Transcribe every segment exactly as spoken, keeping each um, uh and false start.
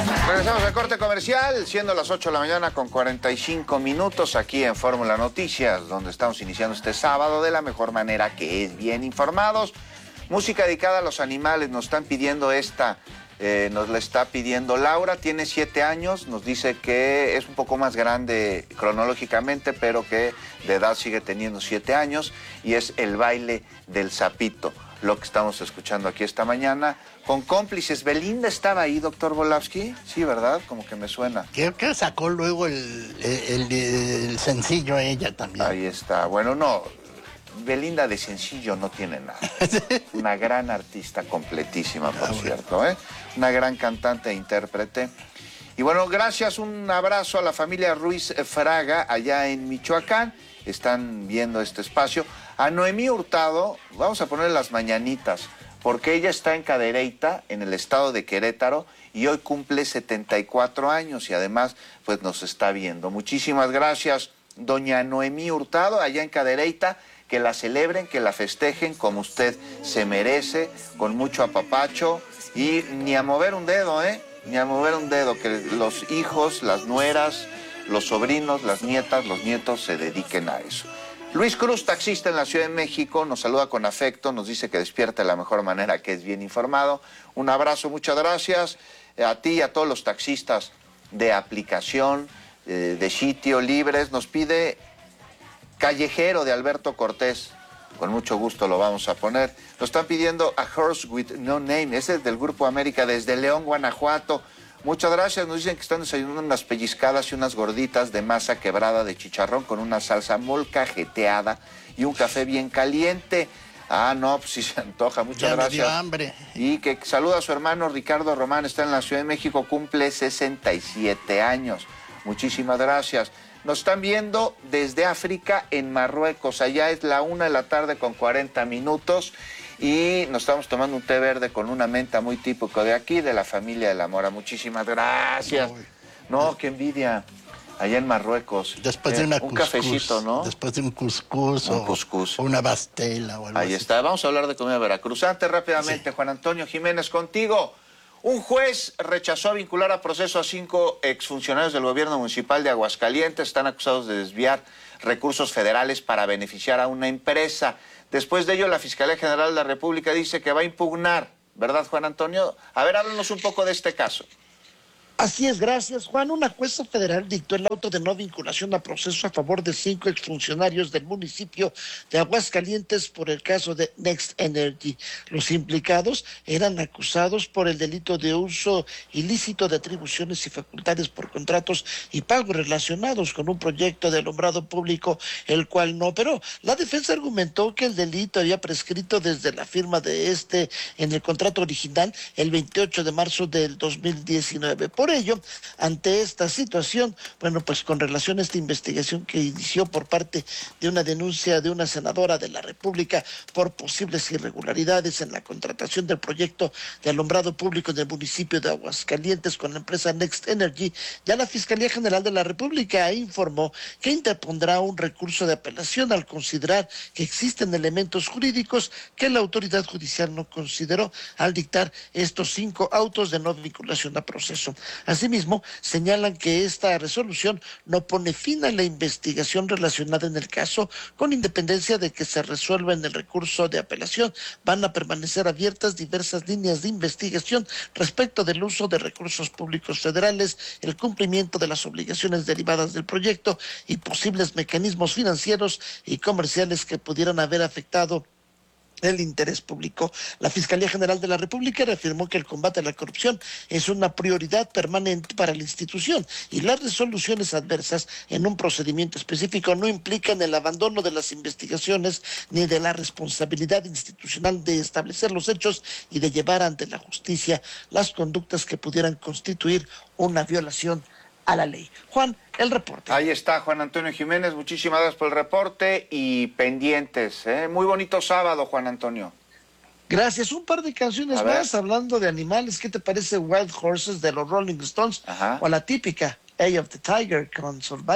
Regresamos al corte comercial, siendo las ocho de la mañana con cuarenta y cinco minutos aquí en Fórmula Noticias, donde estamos iniciando este sábado de la mejor manera, que es bien informados. Música dedicada a los animales, nos están pidiendo esta, eh, nos la está pidiendo Laura, tiene siete años, nos dice que es un poco más grande cronológicamente, pero que de edad sigue teniendo siete años, y es El baile del sapito, lo que estamos escuchando aquí esta mañana, con cómplices. Belinda estaba ahí, doctor Volavsky, sí, ¿verdad? Como que me suena. Creo que sacó luego el, el, el, el sencillo ella también. Ahí está, bueno, no, Belinda de sencillo no tiene nada. Una gran artista completísima, por ah, cierto, bueno. ¿eh? Una gran cantante e intérprete. Y bueno, gracias, un abrazo a la familia Ruiz Fraga allá en Michoacán. Están viendo este espacio. A Noemí Hurtado, vamos a poner las mañanitas, porque ella está en Cadereyta, en el estado de Querétaro, y hoy cumple setenta y cuatro años y además pues nos está viendo. Muchísimas gracias, doña Noemí Hurtado, allá en Cadereyta, que la celebren, que la festejen como usted se merece, con mucho apapacho, y ni a mover un dedo, ¿eh? Ni a mover un dedo, que los hijos, las nueras, los sobrinos, las nietas, los nietos se dediquen a eso. Luis Cruz, taxista en la Ciudad de México, nos saluda con afecto, nos dice que despierta de la mejor manera, que es bien informado. Un abrazo, muchas gracias a ti y a todos los taxistas de aplicación, eh, de sitio, libres. Nos pide Callejero de Alberto Cortés, con mucho gusto lo vamos a poner. Nos están pidiendo A Horse with No Name, ese es del Grupo América desde León, Guanajuato. Muchas gracias, nos dicen que están desayunando unas pellizcadas y unas gorditas de masa quebrada de chicharrón con una salsa molcajeteada y un café bien caliente. Ah, no, pues sí se antoja, muchas ya gracias. Me dio hambre. Y que saluda a su hermano Ricardo Román, está en la Ciudad de México, cumple sesenta y siete años. Muchísimas gracias. Nos están viendo desde África, en Marruecos, allá es la una de la tarde con cuarenta minutos. Y nos estamos tomando un té verde con una menta muy típico de aquí, de la familia de la Mora. Muchísimas gracias. No, qué envidia. Allá en Marruecos. Después de una un cuscús, cafecito, ¿no? Después de un cuscús, un o, cuscús. o una bastela o algo Ahí así. está. Vamos a hablar de comida veracruzante rápidamente. Sí. Juan Antonio Jiménez, contigo. Un juez rechazó vincular a proceso a cinco exfuncionarios del gobierno municipal de Aguascalientes. Están acusados de desviar recursos federales para beneficiar a una empresa. Después de ello, la Fiscalía General de la República dice que va a impugnar, ¿verdad, Juan Antonio? A ver, háblanos un poco de este caso. Así es, gracias, Juan. Una jueza federal dictó el auto de no vinculación a proceso a favor de cinco exfuncionarios del municipio de Aguascalientes por el caso de Next Energy. Los implicados eran acusados por el delito de uso ilícito de atribuciones y facultades por contratos y pagos relacionados con un proyecto de alumbrado público, el cual no operó. La defensa argumentó que el delito había prescrito desde la firma de este en el contrato original el veintiocho de marzo del dos mil diecinueve. Por ello, ante esta situación, bueno, pues con relación a esta investigación que inició por parte de una denuncia de una senadora de la República por posibles irregularidades en la contratación del proyecto de alumbrado público del municipio de Aguascalientes con la empresa Next Energy, ya la Fiscalía General de la República informó que interpondrá un recurso de apelación al considerar que existen elementos jurídicos que la autoridad judicial no consideró al dictar estos cinco autos de no vinculación a proceso. Asimismo, señalan que esta resolución no pone fin a la investigación relacionada en el caso, con independencia de que se resuelva en el recurso de apelación. Van a permanecer abiertas diversas líneas de investigación respecto del uso de recursos públicos federales, el cumplimiento de las obligaciones derivadas del proyecto y posibles mecanismos financieros y comerciales que pudieran haber afectado el interés público. La Fiscalía General de la República reafirmó que el combate a la corrupción es una prioridad permanente para la institución y las resoluciones adversas en un procedimiento específico no implican el abandono de las investigaciones ni de la responsabilidad institucional de establecer los hechos y de llevar ante la justicia las conductas que pudieran constituir una violación a la ley. Juan, el reporte. Ahí está Juan Antonio Jiménez, muchísimas gracias por el reporte y pendientes, ¿eh? Muy bonito sábado, Juan Antonio. Gracias, un par de canciones a más ver. Hablando de animales. ¿Qué te parece Wild Horses de los Rolling Stones? Ajá. O la típica Eye of the Tiger con Survivor?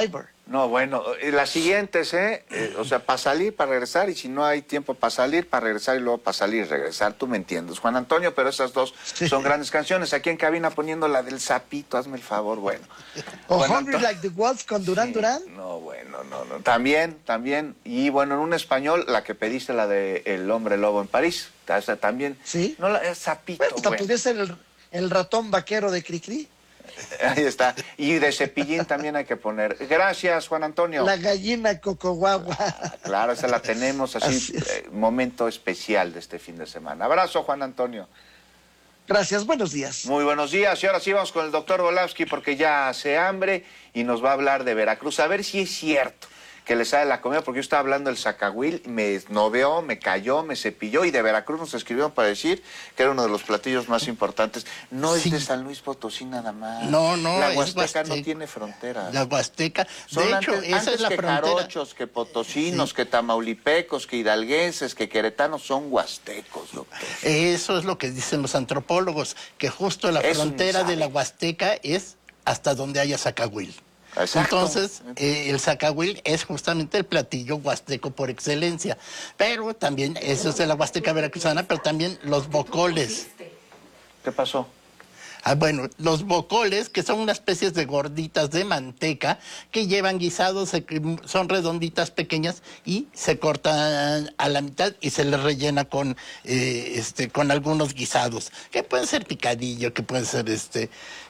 No, bueno, eh, las siguientes, ¿eh? eh o sea, para salir, para regresar, y si no hay tiempo para salir, para regresar y luego para salir y regresar, tú me entiendes, Juan Antonio, pero esas dos sí. son grandes canciones. Aquí en cabina poniendo la del sapito, hazme el favor, bueno. O bueno, Hungry Like the Wolf con Durán sí, Durán. No, bueno, no, no. También, también. Y bueno, en un español, la que pediste, la de El Hombre Lobo en París, o sea, también. Sí. No, la, es sapito, bueno, hasta bueno. pudiera ser el, el ratón vaquero de Cricri. Ahí está. Y de Cepillín también hay que poner. Gracias, Juan Antonio. La gallina cocoguagua. Ah, claro, esa la tenemos así, así eh, momento especial de este fin de semana. Abrazo, Juan Antonio. Gracias, buenos días. Muy buenos días. Y ahora sí vamos con el doctor Volavsky porque ya hace hambre y nos va a hablar de Veracruz. A ver si es cierto que le sale la comida, porque yo estaba hablando del zacahuil, me noveó, me cayó, me cepilló, y de Veracruz nos escribieron para decir que era uno de los platillos más importantes. No sí. es de San Luis Potosí nada más. No, no, la Huasteca, Huasteca no tiene fronteras. La Huasteca, Son de antes, hecho, esa antes es la que frontera. jarochos, que potosinos, sí. que tamaulipecos, que hidalguenses, que queretanos son huastecos, doctor. Eso es lo que dicen los antropólogos, que justo la Eso frontera de la Huasteca es hasta donde haya zacahuil. Exacto. Entonces, eh, el zacahuil es justamente el platillo huasteco por excelencia. Pero también, eso es de la Huasteca veracruzana, pero también los bocoles. ¿Qué pasó? Ah, bueno, los bocoles, que son una especie de gorditas de manteca que llevan guisados, son redonditas pequeñas y se cortan a la mitad y se les rellena con eh, este con algunos guisados, que pueden ser picadillo, que pueden ser este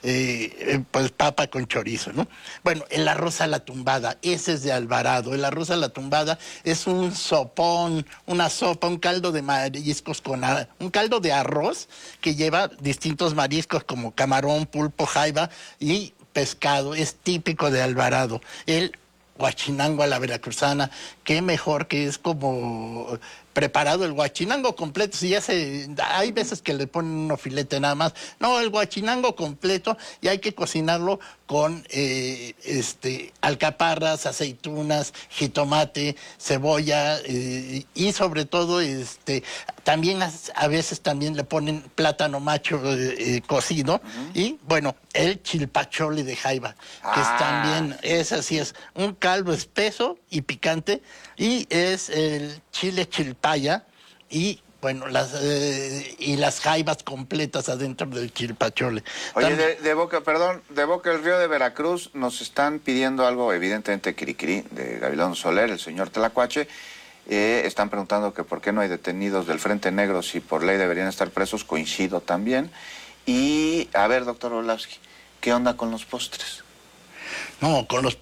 eh, pues papa con chorizo, ¿no? Bueno, el arroz a la tumbada, ese es de Alvarado. El arroz a la tumbada es un sopón, una sopa, un caldo de mariscos con a, un caldo de arroz que lleva distintos mariscos como camarón, pulpo, jaiba y pescado. Es típico de Alvarado. El huachinango a la veracruzana, qué mejor que es como preparado el huachinango completo. Si ya se, hay veces que le ponen unos filete nada más. No, el huachinango completo, y hay que cocinarlo con eh, este alcaparras, aceitunas, jitomate, cebolla eh, y sobre todo este también a, a veces también le ponen plátano macho eh, eh, cocido. Uh-huh. Y bueno, el chilpachole de jaiba, que ah. es también, es así, es un caldo espeso y picante, y es el chile chilpaya y bueno, las eh, y las jaibas completas adentro del chilpachole. Oye, de, de Boca, perdón, de Boca del Río de Veracruz nos están pidiendo algo, evidentemente Cricri, de Gavilán Soler, el señor Tlacuache. Eh, están preguntando que por qué no hay detenidos del Frente Negro, si por ley deberían estar presos. Coincido también. Y, a ver, doctor Volavsky, ¿qué onda con los postres? No, con los